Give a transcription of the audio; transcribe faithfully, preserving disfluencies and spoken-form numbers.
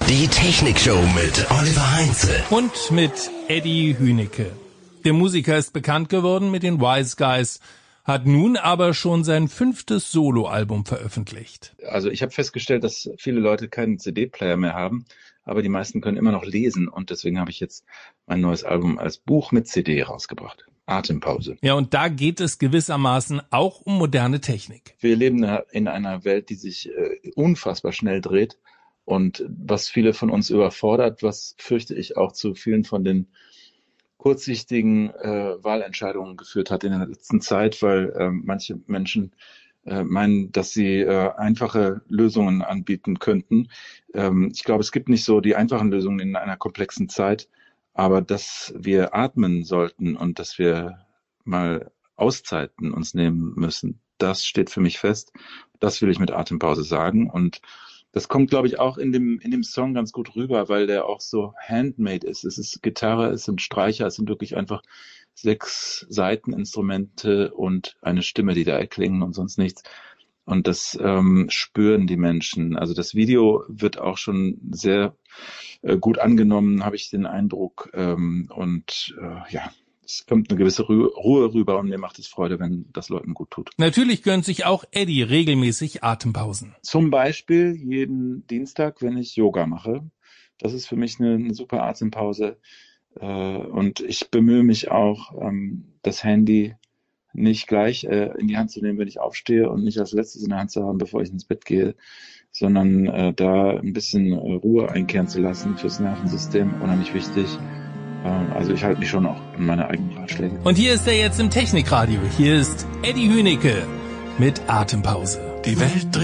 Die Technikshow mit Oliver Heinze. Und mit Eddie Hünecke. Der Musiker ist bekannt geworden mit den Wise Guys, hat nun aber schon sein fünftes Soloalbum veröffentlicht. Also ich habe festgestellt, dass viele Leute keinen C D-Player mehr haben, aber die meisten können immer noch lesen und deswegen habe ich jetzt mein neues Album als Buch mit C D rausgebracht. Atempause. Ja, und da geht es gewissermaßen auch um moderne Technik. Wir leben in einer Welt, die sich äh, unfassbar schnell dreht und was viele von uns überfordert, was fürchte ich auch zu vielen von den kurzsichtigen äh, Wahlentscheidungen geführt hat in der letzten Zeit, weil äh, manche Menschen äh, meinen, dass sie äh, einfache Lösungen anbieten könnten. Ähm, ich glaube, es gibt nicht so die einfachen Lösungen in einer komplexen Zeit, aber dass wir atmen sollten und dass wir mal Auszeiten uns nehmen müssen, das steht für mich fest. Das will ich mit Atempause sagen und das kommt, glaube ich, auch in dem in dem Song ganz gut rüber, weil der auch so handmade ist. Es ist Gitarre, es sind Streicher, es sind wirklich einfach sechs Saiteninstrumente und eine Stimme, die da erklingen und sonst nichts. Und das ähm, spüren die Menschen. Also das Video wird auch schon sehr äh, gut angenommen, habe ich den Eindruck. Ähm, und äh, ja, es kommt eine gewisse Ru- Ruhe rüber und mir macht es Freude, wenn das Leuten gut tut. Natürlich gönnt sich auch Eddie regelmäßig Atempausen. Zum Beispiel jeden Dienstag, wenn ich Yoga mache. Das ist für mich eine, eine super Atempause. Äh, und ich bemühe mich auch, ähm, das Handy nicht gleich äh, in die Hand zu nehmen, wenn ich aufstehe und nicht als letztes in der Hand zu haben, bevor ich ins Bett gehe, sondern äh, da ein bisschen äh, Ruhe einkehren zu lassen fürs Nervensystem, unheimlich wichtig. Also ich halte mich schon auch an meine eigenen Ratschläge. Und hier ist er jetzt im Technikradio. Hier ist Eddie Hünecke mit Atempause. Die Welt dreht